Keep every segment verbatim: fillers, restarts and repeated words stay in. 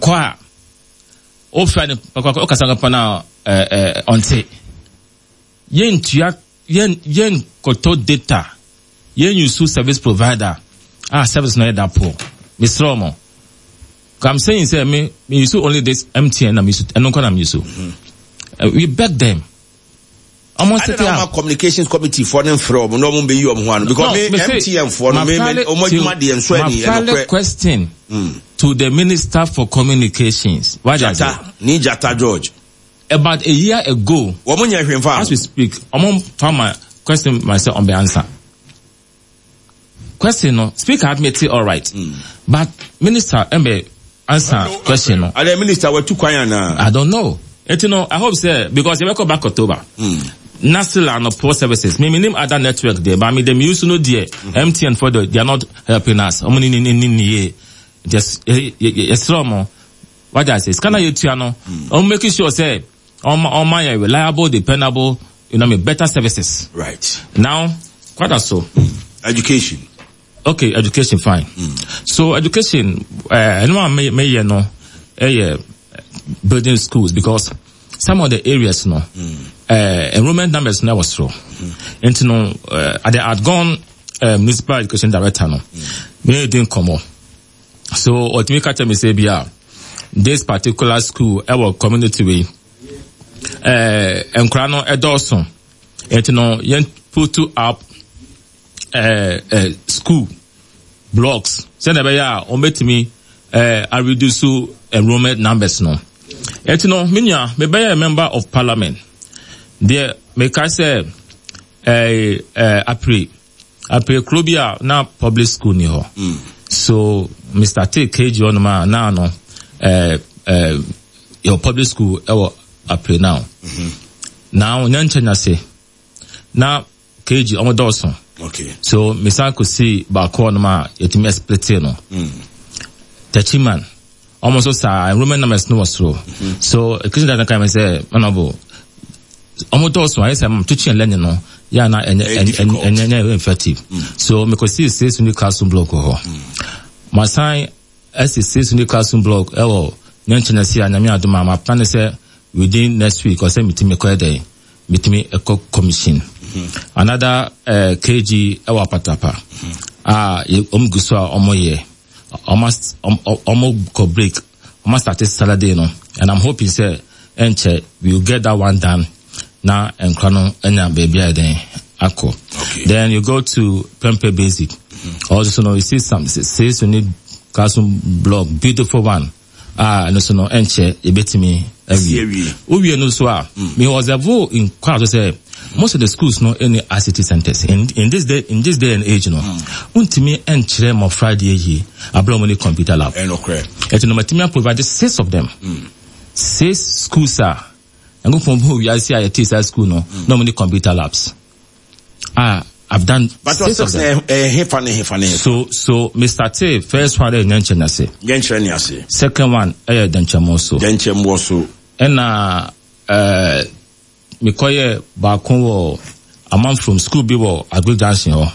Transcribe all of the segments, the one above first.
Kwa Ofan Okasangapana uh onte. Yen tua yen yen koto data. Yen use service provider. Ah service no that poor. Mister Romo. I'm saying say me me use only this M T N and use and no am use. We beg them. Almost the communications committee for them from no one be you one because me M T N for no me almost and so any question to the Minister for Communications. Why Jata ni Jata George about a year ago as we speak I'm found my question myself on the answer question no speaker admit it all right mm. but Minister Embe answer question no are the minister were too quiet now I don't know it you know I hope say because they will come back October mm. National and poor services. Me name other network there, but me them use no there. M T N for the they are not helping us. I'm ni ni ni ni just yes more. What I say? Scanner you tiano. I'm making sure say on my on my reliable, dependable, you know me better services. Right. Now, quite so. Mm. Education. Okay, education fine. Mm. So education, uh, no may may you know, eh, building schools because some of the areas no. Mm. Uh, enrollment numbers never was through. Mm. And you know, uh, I had gone uh, municipal education director no. Mm. Me didn't come on. So what me catch me say be this particular school our community way. Uh, enkrano edorson. And you know, yen put up uh, uh, school blocks. Send a ya on bet me uh, I reduce enrollment numbers no. And you know, minya me be a member of parliament. There, make I say, eh, eh, apre, apre Krobia na public school ni ho. Mm. So, Mister T K G on ma na no, eh, eh, your public school ewo apre now. Mm-hmm. Now, nyanche na se, na K G omo Dawson. Okay. So, Mister could see bako on ma yetimi split no. Mm. Techiman, almost so sa enrollment numbers no was through. Mm-hmm. So, a question that I can say, manabo. Almost also I say I'm teaching and learning no yeah na and and and and effective so me ko see say new classroom block ho my sign as say new classroom block e wo nyanchina see anyame adoma ma plan say within next week or say meeting me ko dey meeting me eco commission another uh, K G e wa patapa ah um guso omo ye almost omo ko break almost start Saturday no and I'm hoping say enche we will get that one done. Na enkrano enya baby then ako. Then you go to Pempe Basic. Mm-hmm. Also no you see some says you need classroom block beautiful one. Ah no so no enche e betimi every. Uwie no so ah me was avo in kwado say most of the schools no any I C T centers in in this day in this day and age no untimi enchire mo Friday yi abro money computer lab. Eh no correct. Et no matimi provide six of them. Mm. Six schools are and go from who you see at T S I school no mm. normally computer labs. Ah, I've done but six of them. Eh, so so Mister T first one in Nyanchena Nyanchena second one eh Denchamoso. Denchamoso. And uh uh Mikoye Bakonwo a man from school be wo agri dancing ho.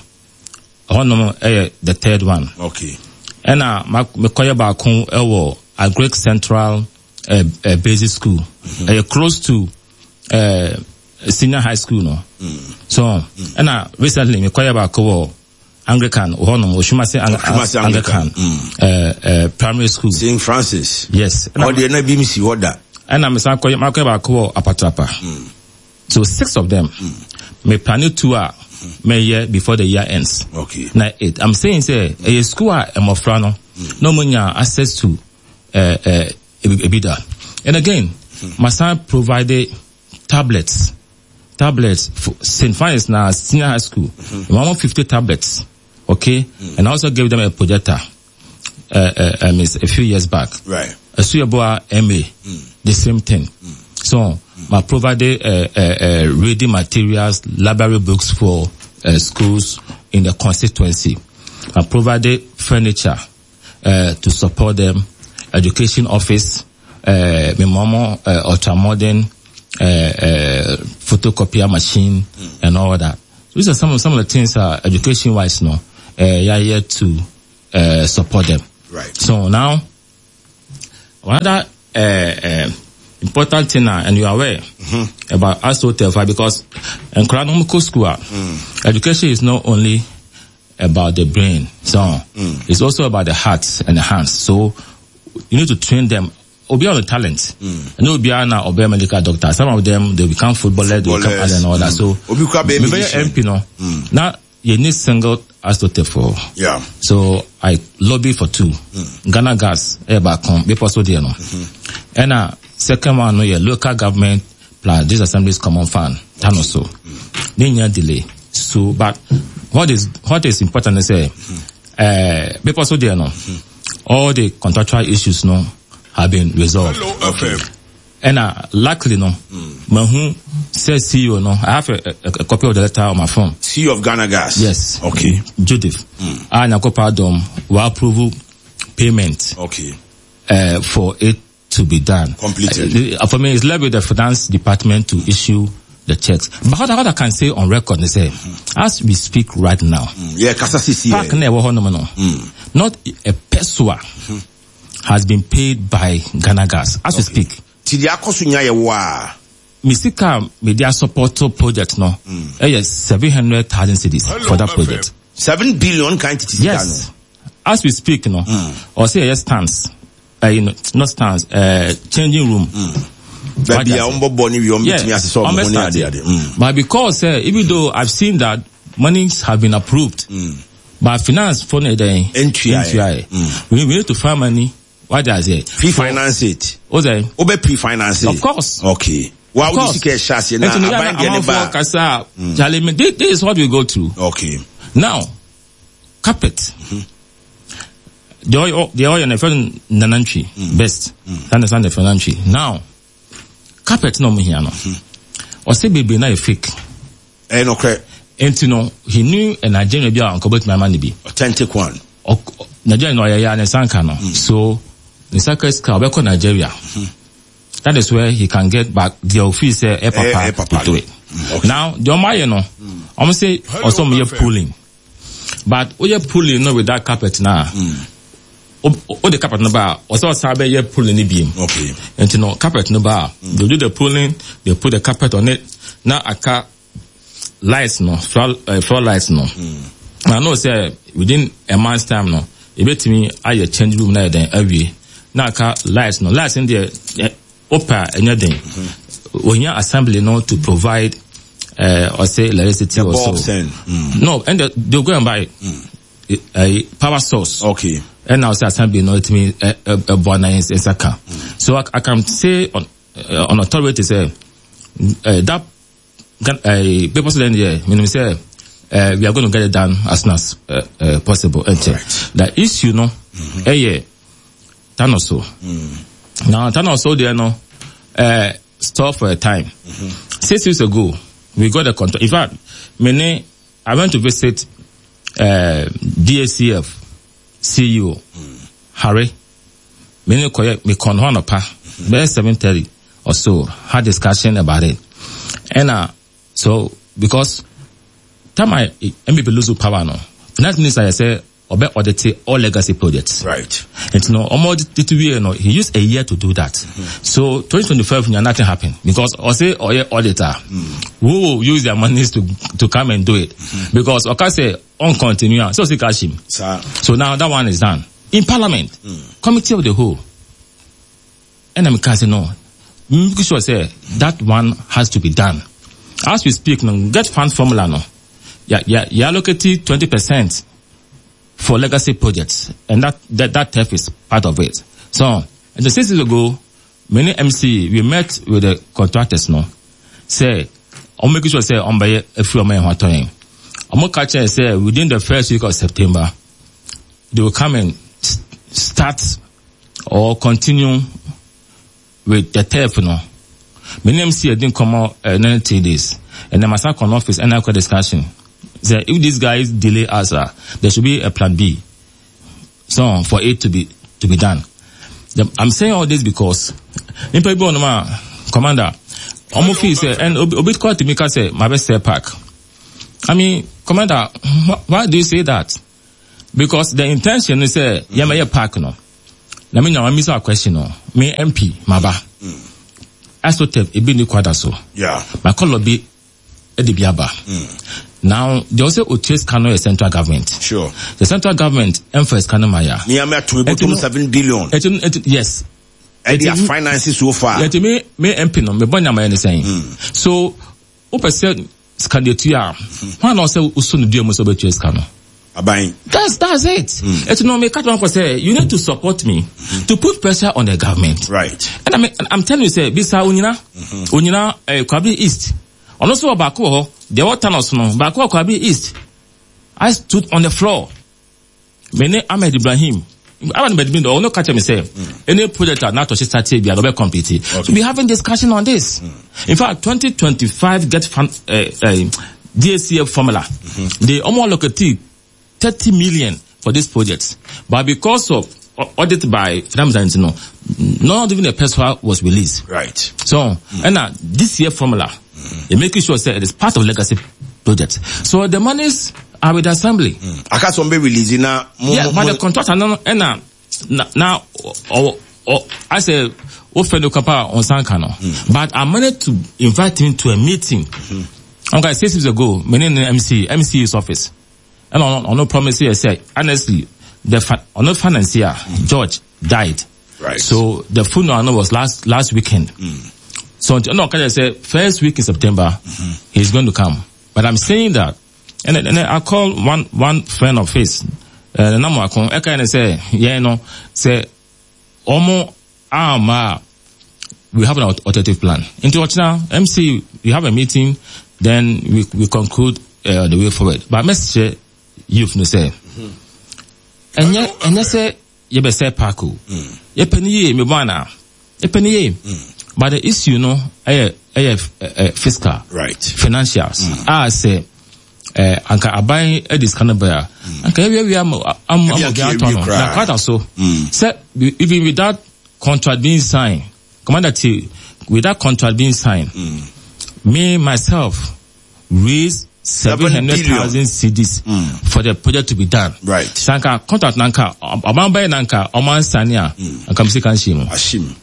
Hono eh the third one. Okay. And uh Mikoye Bakon ewo agri central Uh, uh, basic school, mm-hmm. uh, close to uh, senior high school, no. Mm. So, mm. and uh, recently, me kwaya ba ko Anglican, or no, Oshumase Anglican, Anglican mm. uh, uh, primary school. Saint Francis. Yes. Or the N B M C order. And I'm saying kwaya ma kwaya ba ko Apatapa. So six of them, mm. me plan to uh, mm. me year before the year ends. Okay. Now eight. I'm saying say mm. a school a mofrano, mm. no money access to uh uh. And again, mm-hmm. my son provided tablets, tablets for Saint Francis now senior high school, mm-hmm. one hundred fifty tablets, okay, mm-hmm. and I also gave them a projector, uh, uh, I mean, a few years back, right? A Suyabua M A, mm-hmm. the same thing. Mm-hmm. So, mm-hmm. I provided uh, uh, uh, reading materials, library books for uh, schools in the constituency. I provided furniture uh, to support them. Education office, uh, my mama, uh, ultra modern, uh, uh, photocopier machine, mm. and all that. So these are some of, some of the things, uh, education wise, no, uh, yeah, here to, uh, support them. Right. So now, another uh, uh, important thing now, and you are aware mm-hmm. about AstroTurf because in Kranomiko school, mm. education is not only about the brain, so mm. it's also about the heart and the hands. So you need to train them. Obi on the talent. Mm. And Obi are now Obi medical doctor. Some of them they become footballers, they become and all that. So Obi be very M P no. Mm. Now you need single AstroTurf for. Yeah. So I lobby for two. Mm. Ghana Gas, Ebacom, be possible there no. Mm-hmm. And uh second one no, yeah, local government plus this assembly's common fund. Tan or so. Then you delay. So but what is what is important to say? Uh be possible there no. Mm-hmm. All the contractual issues no have been resolved. Hello, okay. And uh, luckily, no, mm. Mahu says C E O, no, I have a, a, a copy of the letter on my phone. C E O of Ghana Gas? Yes. Okay. Judith. Mm. And Akopardom will approve payment. Okay. Uh, for it to be done. Completed. Uh, for me, it's left with the finance department to issue the checks. But what, what I can say on record, they say, mm. as we speak right now, mm. yeah, Kasasi, Park never mm. not a peswa. Mm. has been paid by Ghana Gas as okay. we speak. Misika media support project no. Mm. Yes, seven hundred thousand cedis for that project. Seven billion kind of yes. As we speak, no. Mm. Or say yes stands. Uh, you know, not stands. Uh, changing room. Mm. But, yes, mm. but because uh, even though I've seen that monies have been approved, mm. but finance for the entry, mm. we need to find money. What does it? Pre-finance it. What's that? Obe pre-finance it. Of course. Okay. Why would you get chassis now? Mm. This, this is what we go through. Okay. Now, carpet. Mm-hmm. The oil, the oil and the Nananchi mm. best. Mm. Understand the Nananchi. Now, carpet no me here no. Or say baby na a fake. Eh no correct. And you know, he knew a Nigerian be uncle but my money be authentic one. Or Nigeria no ya ne sanka no. So the sanka is ka obeko Nigeria. Mm. That is where he can get back the office eh, eh, papa, eh, eh, papa to do it. Mm, okay. Now the omaye no. I'm mm. say also me pulling. But we are pulling no with that carpet now. Mm. O the carpet no bar also sabe ye pulling the beam. Okay. And you know carpet no bar. Mm. They do the pulling, they put the carpet on it. Now aka lights no, floor, uh, floor lights no. Mm. I know say within a month's time no, it bet me I change room now then every now aka lights no, lights in there uh, open and your thing. When you assembly no to provide uh, or say electricity the or so. Mm. No, and the, they'll go and buy mm. a, a power source. Okay. And now say assembly no it means a a, a bona in Saka. Mm. So I, I can say on uh, on authority say uh, that uh, people say there meaning say uh, we are going to get it done as soon as uh, uh, possible. And right. The issue no mm-hmm. eh yeah Tanoso. Mm. Now Tanoso there no uh stop for a time. Mm-hmm. Six years ago we got a contract. In fact, many I went to visit uh D A C F C E O mm. Harry. Many koye me kon hono pa. By seven thirty or so had discussion about it. And uh so because time I M B P lose power no. That means I say obe audit all legacy projects. Right. And you know, almost you know, he used a year to do that. Mm-hmm. So twenty twenty-five nothing happened because I say oh yeah auditor mm. who will use their monies to to come and do it. Mm-hmm. Because okay say on continue so see cash him. So now that one is done. In Parliament, mm. Committee of the Whole. And I'm can say no. Make sure say that one has to be done. As we speak now, get fund formula no. Yeah, yeah, you allocate twenty percent for legacy projects, and that that that T E F is part of it. So, and the six years ago, many M C we met with the contractors. No, say, I'm making sure say on by a few men who I'm gonna catch and say within the first week of September, they will come and start or continue with the T E F. No, many M C didn't come out uh, ninety days, and the massacre on office and I got discussion. So if these guys delay us, uh, there should be a plan B. So for it to be to be done. The, I'm saying all this because in people commander, Omofi say and Obit quite to me say my best say pack. I mean, commander, wh- why do you say that? Because the intention is say yeah my pack no. na me nya me say a question no me M P maba mm. asotef e bi ni kwada so yeah my call be e de biaba mm. Now they also Otis Kano a central government. Sure. The central government emphasized Kano Maya. Near me to seven billion. It, it, yes. And their finances so far. Let me me M P no me bonya ma saying. So open said candidature. One also usun do mo so be Otis Kano. Abain. That's that's it. Mm. It no me cut one for say you need to support me mm-hmm. to put pressure on the government. Right. And I mean I'm telling you say bisa unyina mm-hmm. unyina eh, Kwabi East. Also back ho the water no no back ho Kwabi East. I stood on the floor. Mene Ahmed Ibrahim. I want to be no catch me say mm. any project that not to start here be a compete. Okay. So we having discussion on this. Mm. In fact twenty twenty-five get fund, uh, uh, D A C F formula. Mm-hmm. They almost look at thirty million for this project. But because of audit by Ramzan, no, not even a person was released. Right. So, mm. and now this year formula, mm. they making sure that it is part of legacy project. So the monies are with the assembly. Mm. I can't be releasing now. Yeah, but the contractor now, and now, now, or, or, I say, Ofendo Kapa on Sankano. Mm. But I managed to invite him to a meeting. Mm-hmm. Okay, six years ago, many in the M C, M C's office. And on, on no promise here, say, honestly, the fa- on no financier, mm. George died. Right. So the funeral was last, last weekend. Mm. So, no, can I say, first week in September, mm-hmm. he's going to come. But I'm saying that, and, and I call one, one friend of his, uh, the number I call, I kind of say, yeah, you know, say, Omo, ah, ma, we have an alternative plan. Into what now? M C, we have a meeting, then we, we conclude, uh, the way forward. But message, you've no say. And yet, and you say, you be say Paku. You penny me bana. You penny But the issue, you know, I, I, uh, fiscal. Right. Financials. Mm. I say, eh, anka abai edis kanabaya. Anka we we am am am gatono. Na kwata so. Say, even without contract being signed, Commander T, without contract being signed, mm. me, myself, raise seven hundred thousand C Ds mm. for the project to be done. Right. Sanka contract nanka abamba nanka oman sania anka msika nshimo. Ashim.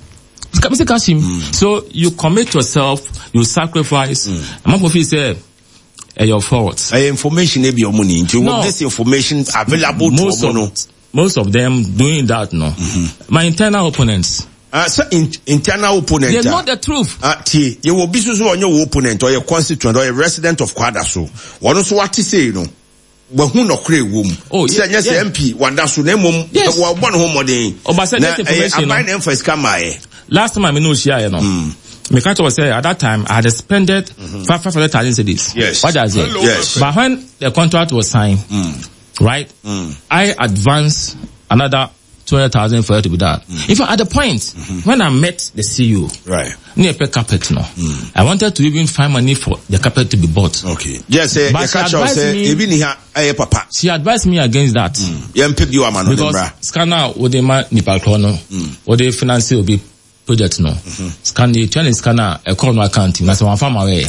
Mm. So you commit yourself, you sacrifice. Mm. I'm say uh, your fault. Uh, information may be your money. You no. want this information available most to of, most of them doing that, no. Mm-hmm. My internal opponents. Uh, so in, internal opponent. They're not the truth. Uh, T, you will be so on your opponent or your constituent or a resident of Kwadaso. What is what to say, you know? But who no create womb? Oh, yes, yes, M P, one that's to name womb. Yes, one home or day. Oh, but say that information. I them for scam. Last time I know share, you know. Mm. Me can't say at that time I had expended mm-hmm. five hundred thousand cedis. Yes. What does it? Yes. But when the contract was signed, mm. right, mm. I advanced another two hundred thousand for it to be done. Mm. Even at the point mm-hmm. when I met the C E O, right, near pay carpet, no, mm. I wanted to even find money for the carpet to be bought. Okay. Yes, uh, but she advised, say, me, even here, uh, papa. she advised me against that. Mm. Because scanner would demand Nipal Chrono, or the finance will be project no. Mm-hmm. Scan the twenty scanner a corner accounting. That's one farm away.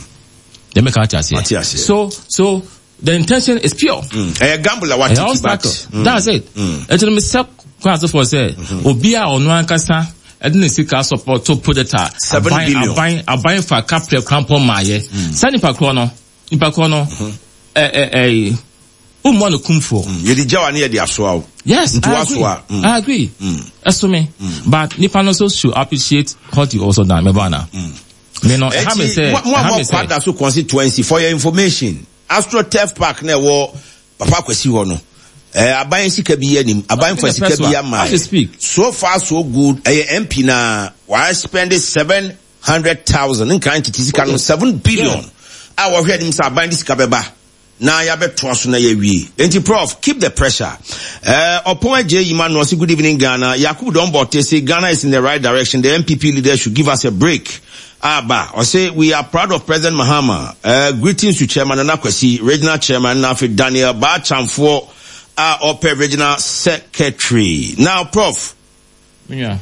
They make out here. So, so the intention is pure. Mm. A gambler what it back. Mm. That's it. And to myself, quite for say, Obia or no Kasa, I didn't see car support to project seven billion. I'm buying, I'm buying for a couple of cramp on my year. Send Nipakono, Nipakono, eh, eh, Um, one come for. You did Jawa near the Aswao. Yes, I agree. Mm. I agree. Mm. As to me. Mm. But Nippon also should appreciate what you also done, Mebana. Mm. You know, I have say, one more part that's so constituency for your information. Astro Turf Park ne wo Papa Kwesi ho no. Eh aban sika bi anim, aban for sika bi am. Speak. So far so good. Eh M P na why spend seven hundred thousand in kind to sika no seven billion. I was hearing say aban sika beba. Na ya beto so na ya wie. Enti Prof, keep the pressure. Uh Opon J Emmanuel, good evening Ghana. Yakub Dombote say Ghana is in the right direction. The M P P leaders should give us a break. Aba, or say we are proud of President Mahama. Uh greetings to Chairman Anakwesi, Regional Chairman Nafi Daniel Bachamfo, uh Ope Regional Secretary. Now Prof. Yeah.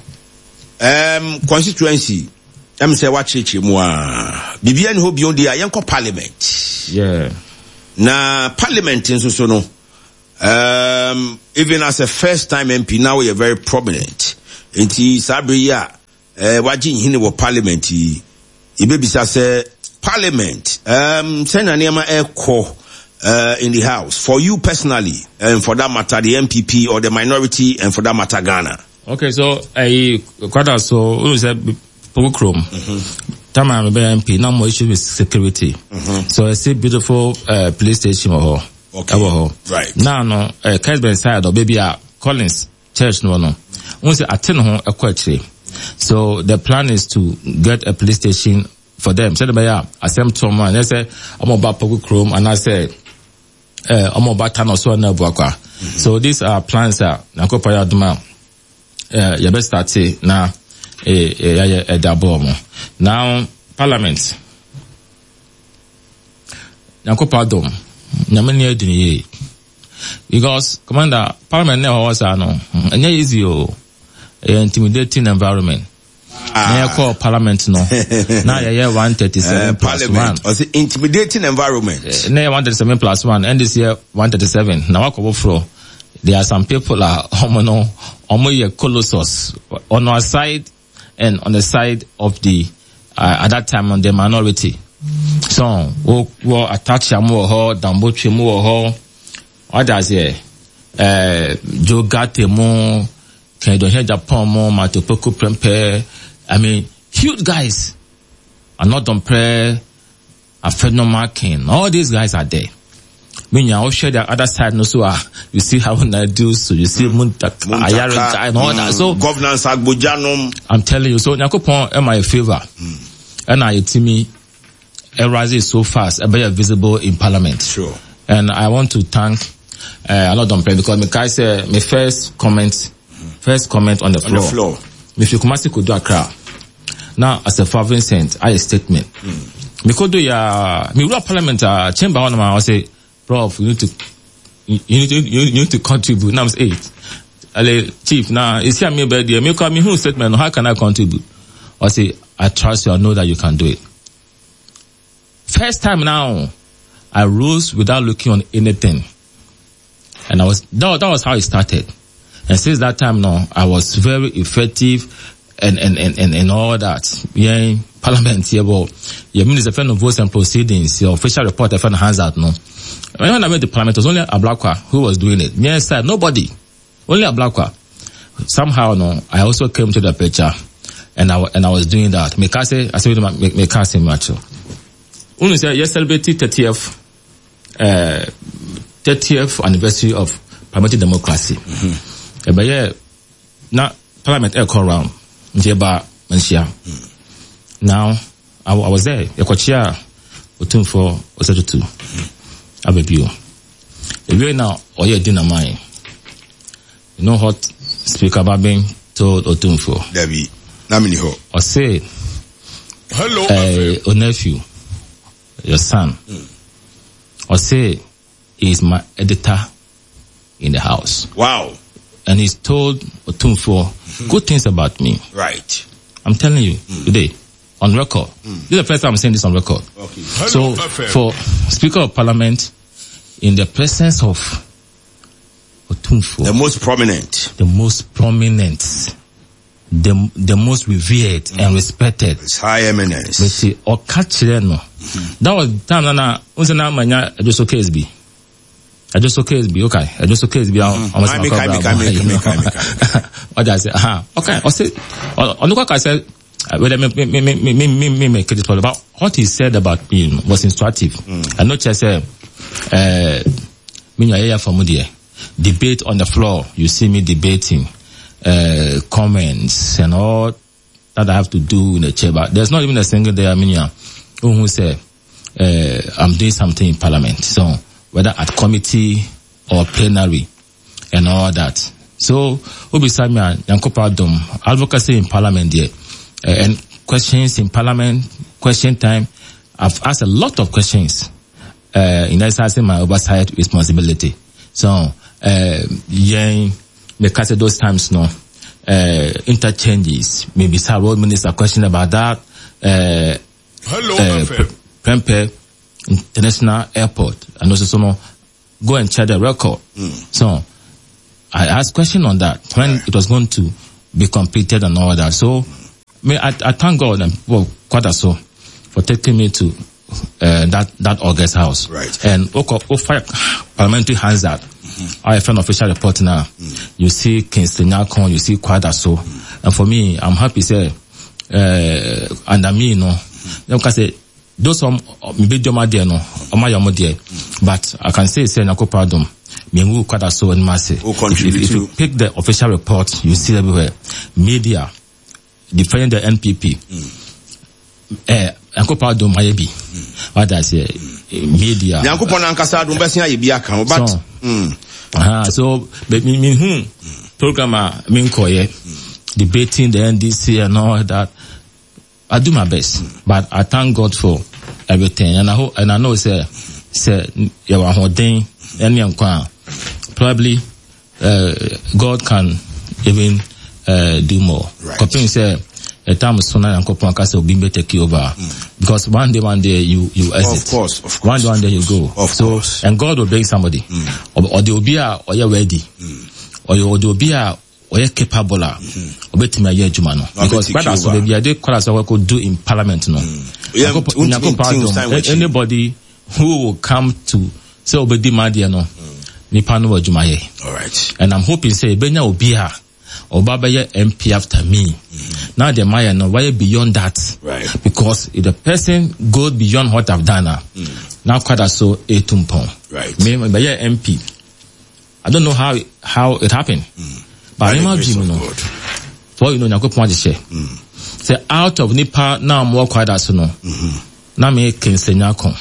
Um constituency. I'm say what cheche moi. Bibian ho beyond the Yanko Parliament. Yeah. Na parliament in so no Um, even as a first-time M P, now you're very prominent. Inti Sabriya, eh, wajin hini wa parliament, ibebisa se parliament, um, sena niyama eko, uh, in the house, for you personally, and for that matter, the M P P or the minority, and for that matter, Ghana. Okay, so, I, quite so, who is that, Pogokrom? Mm-hmm. Time I'm a M P, now more issue with security. Mm-hmm. So I see beautiful, uh, police station or okay. Right. Now, no, uh, Casper side or baby, uh, Collins Church, no, no. Once I attend home, a question. So the plan is to get a police station for them. So they are, I send to man, they say, I'm about Pogokrom, and I say, uh, I'm about Tano, so no, Bwaka. So these are plans, uh, Nakopa Yaduma, uh, you best start say, now, eh, eh, eh, eh, now, Parliament. Nakopa Dom. Nyamani edini because commander parliament never was ano and easy o intimidating environment na ah. Call parliament no na yeah one thirty-seven uh, plus one was it intimidating environment uh, na one thirty-seven plus one and this year one thirty-seven now wako floor there are some people are omo no omo ye colossus on our side and on the side of the uh, at that time on the minority. So, wo wo attach amu ho, dambo chemu ho. What does it? Eh, Joe Gate mo, Kendo He Japan mo, Matopoko Prempe. I mean, huge guys. Are not on prayer. Afeno Marking. All these guys are there. When you all share the other side, no so you see how I do so. You see Muntaka, Ayara and all that. So governance Agbojanum. I'm telling you. So Nyakopon am I a favor, and I to me. Erase is so fast, very visible in Parliament. Sure. And I want to thank uh, a lot of people because Mekai said my first comment, mm. first comment on the floor. On the floor. Me Kumasi could do a crowd. Now, as a Father Vincent, I a statement. Mm. Me could do ya. Me rule Parliament uh, chamber one I say, Prof, you need to, you need to, you need to contribute. Now it's eight. Ale Chief, now it's here me by there. Me call me who statement. How can I contribute? I say, I trust you. I know that you can do it. First time now, I rose without looking on anything. And I was, that, that was how it started. And since that time now, I was very effective and, and, and, and, and all that. Yeah, Parliament, yeah, well, yeah, minister of of votes and proceedings, your official report, I found hands out, no. When I made the Parliament, it was only Ablakwa who was doing it. Yes, sir, nobody. Only Ablakwa. Somehow, no, I also came to the picture and I, and I was doing that. Me can't say, I said, me, me can't say much. Only say yes, celebrate thirtieth, uh, thirtieth anniversary of parliamentary democracy. Mm-hmm. But yeah, now Parliament air call round, Njeba Manshia. Now I, I was there. Yakochia, Otum for Osetutu, Abebio. If you now or your dinner mine, you know what Speaker Babin told Otum for? Debbie, Namini ho. Or say, hello, uh, o nephew. Your son, mm. or say, he's my editor in the house. Wow. And he's told Otumfo mm-hmm. good things about me. Right. I'm telling you mm. today, on record. Mm. This is the first time I'm saying this on record. Okay. So, for Speaker of Parliament, in the presence of Otumfo, the most prominent, the most prominent, the the most revered mm. and respected. His high eminence. We see or catch no. That was time na unse na manya ajoso case bi. Ajoso case bi okay. Ajoso case bi on my me kai me kai me kai me kai. What I say ah okay. I say on the I said whether me me me me me me make it about what he said about me was instructive. Mm. And not just say uh me ya from there. Debate on the floor. You see me debating. Uh, comments and all that I have to do in the chamber. There's not even a single day, I mean, who say, uh, I'm doing something in Parliament. So, whether at committee or plenary and all that. So, beside me, Yankopa Dom, advocacy in Parliament there, uh, and questions in Parliament, question time. I've asked a lot of questions, uh, in exercising my oversight responsibility. So, uh, yeah, because of those times, no, uh, interchanges, maybe Sir Road Minister question about that, uh, hello, uh, Prempeh International Airport, and also some go and check the record. Mm. So I asked question on that when right. it was going to be completed and all that. So me, I, I thank God and people quite so for taking me to uh, that that August house. Right. And offer parliamentary hands that mm-hmm. I found official report now. Mm. You see Kingston Nyakon, you see Kwadaso. Mm. And for me, I'm happy say uh under me, you know, mm-hmm. because say those um maybe joma there no, oma yomo there. But I can say say Nyako pardon. Me who Kwadaso and Mase. If, if you pick the official report, you see everywhere. Media defending the N P P. Mm. Eh, Nyankopɔn adom ayɛ bi. What I say, media. Nyankopɔn ankasa adom bɛsi ayɛ bi aka, but so, mm. uh, so but me me hmm program a me nkoye debating the N D C and all that. I do my best, mm. but I thank God for everything, and I hope and I know say say you are holding any nkwa. Probably uh, God can even uh, do more. Right. Company say a time sooner and Kopon Casa will be take over. Mm. Because one day, one day you, you exit. Of course, of course. One day, one day you go. Of so, course. And God will bring somebody. Mm. Or, or they will be a, or you're ready. Mm. Or, or they will be a, or you're capable. Mm-hmm. Or bet me a year, Jumano. Because what else will be a day, what else I could do in Parliament, no? Mm. Yeah, anybody who will come to say, obedi Madia, no? Nipa no Jumaye. All right. And I'm hoping say, Benya will be here. Obaba M P after me. Mm-hmm. Now the Maya no why beyond that. Right. Because if the person goes beyond what I've done now, mm. now quite so a tumpon. Right. Me by M P. I don't know how it, how it happened. Mm. But I imagine you know. For you know Nyako point to share. Say out of Nipa now more quite as no. Mm-hmm. Now me King Senyakon,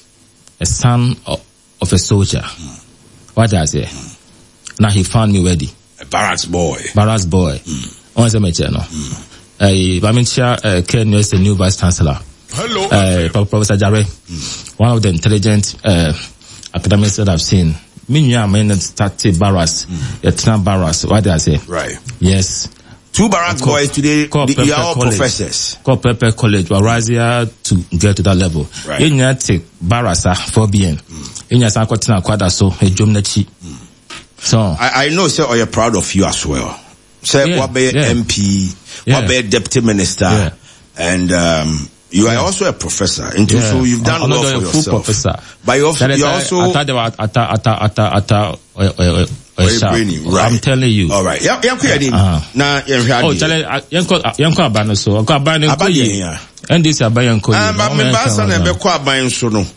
a son of, of a soldier. Mm. What does I say? Mm. Now he found me ready. A Barracks boy. Barracks boy. Mm. On the matter, no. Uh, Bamincha, uh, Ken is the new vice chancellor. Hello. Uh, Professor Jare. Mm. One of the intelligent, uh, academics that I've seen. Minya, I mean, started Barracks. Mm. It's not Barracks. What did I say? Right. Yes. Two Barracks Co- boys today, the, you are all college. Professors. Called Pepper College. We're rising to get to that level. Right. In your take Barracks, for being. In your Sankotina Quada, so a Jumnachi. So I, I know, sir, you're proud of you as well. Sir, yeah, what be yeah. M P, yeah. what be deputy minister, yeah. and um, you are yeah. also a professor. And yeah. so you've done I'm well for yourself. Full professor. But you also, you I, also. I thought they were at at at at at at right. I'm telling you. All right. Yeah, yeah. Uh-huh. Now, yeah. Oh, tell you, yanko yanko abano so. Yanko abano ko. And this abano ko. Ah, but me basa na be ko abano so no.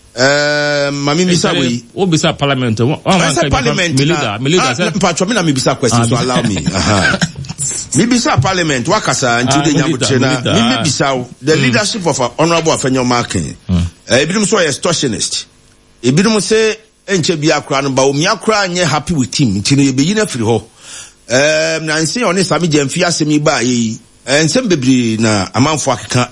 Uh, mami bisa we. O bisa parliament. O bisa parliament. Melida, Melida. Mpacho me na me bisa question, so allow me. Aha. Me bisa parliament. Wakasa until the nyamuche na. Me me bisa the leadership of Honorable Afenyo Makin. Eh, ebinom so extortionist. Ebinom say enche bia kra no ba o mia kra nye happy with him. Nti no ye beyi na firi ho. Um, na nse oni sami jemfi asemi ba yi. Ensem bebre na amanfo akeka